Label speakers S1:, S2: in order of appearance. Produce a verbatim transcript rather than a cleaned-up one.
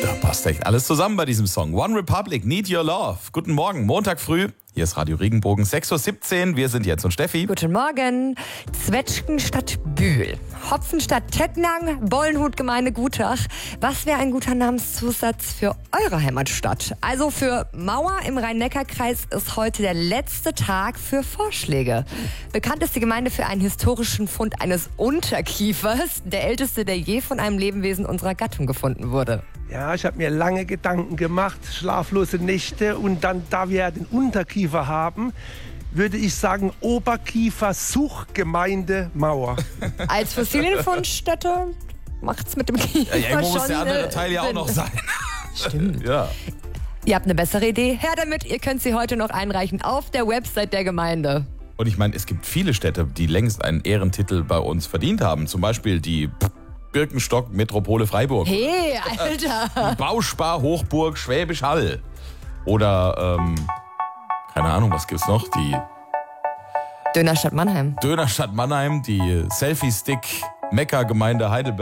S1: Da passt echt alles zusammen bei diesem Song. One Republic, Need Your Love. Guten Morgen, Montag früh. Hier ist Radio Regenbogen, sechs Uhr siebzehn. Wir sind Jens und Steffi.
S2: Guten Morgen. Zwetschgen statt Bühl. Hopfen statt Tettnang. Bollenhut Gemeinde Gutach. Was wäre ein guter Namenszusatz für eure Heimatstadt? Also für Mauer im Rhein-Neckar-Kreis ist heute der letzte Tag für Vorschläge. Bekannt ist die Gemeinde für einen historischen Fund eines Unterkiefers. Der älteste, der je von einem Lebewesen unserer Gattung gefunden wurde.
S3: Ja, ich habe mir lange Gedanken gemacht, schlaflose Nächte, und dann, da wir ja den Unterkiefer haben, würde ich sagen Oberkiefer-Suchgemeinde Mauer.
S2: Als Fossilienfundstätte macht's mit dem Kiefer
S1: Ja, irgendwo
S2: schon
S1: muss der andere
S2: äh,
S1: Teil ja auch
S2: Sinn.
S1: noch sein.
S2: Stimmt.
S1: Ja.
S2: Ihr habt eine bessere Idee? Her damit, ihr könnt sie heute noch einreichen auf der Website der Gemeinde.
S1: Und ich meine, es gibt viele Städte, die längst einen Ehrentitel bei uns verdient haben. Zum Beispiel die Birkenstock Metropole Freiburg.
S2: Hey, Alter!
S1: Bauspar Hochburg Schwäbisch Hall. Oder, ähm, keine Ahnung, was gibt's noch? Die
S2: Dönerstadt Mannheim.
S1: Dönerstadt Mannheim, die Selfie-Stick Mekka-Gemeinde Heidelberg.